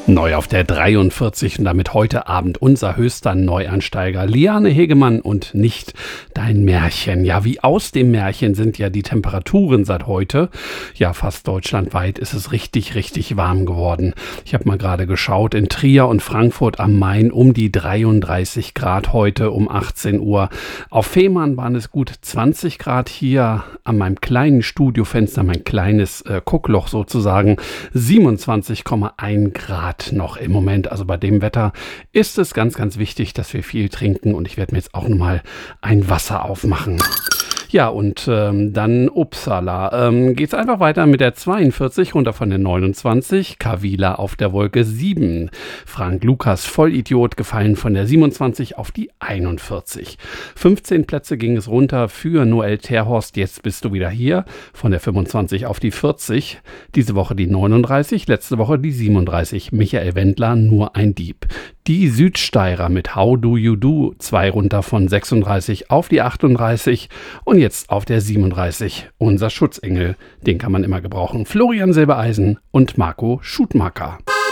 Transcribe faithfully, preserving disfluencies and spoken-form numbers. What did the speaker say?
Neu auf der dreiundvierzig und damit heute Abend unser höchster Neuansteiger, Liane Hegemann und Nicht dein Märchen. Ja, wie aus dem Märchen sind ja die Temperaturen seit heute. Ja, fast deutschlandweit ist es richtig, richtig warm geworden. Ich habe mal gerade geschaut, in Trier und Frankfurt am Main um die dreiunddreißig Grad heute um achtzehn Uhr. Auf Fehmarn waren es gut zwanzig Grad, hier an meinem kleinen Studiofenster, mein kleines äh, Guckloch sozusagen, siebenundzwanzig Komma eins Grad. Noch im Moment. Also bei dem Wetter ist es ganz, ganz wichtig, dass wir viel trinken und ich werde mir jetzt auch nochmal ein Wasser aufmachen. Ja, und ähm, dann Uppsala. Ähm, geht's einfach weiter mit der zweiundvierzig, runter von der neunundzwanzig. Kavila auf der Wolke sieben. Frank Lukas, Vollidiot, gefallen von der siebenundzwanzig auf die einundvierzig. fünfzehn Plätze ging es runter für Noel Terhorst. Jetzt bist du wieder hier. Von der fünfundzwanzig auf die vierzig. Diese Woche die neununddreißig, letzte Woche die siebenunddreißig. Michael Wendler, nur ein Dieb. Die Südsteirer mit How Do You Do, zwei runter von sechsunddreißig auf die achtunddreißig und jetzt auf der siebenunddreißig. Unser Schutzengel, den kann man immer gebrauchen. Florian Silbereisen und Marco Schutmacher.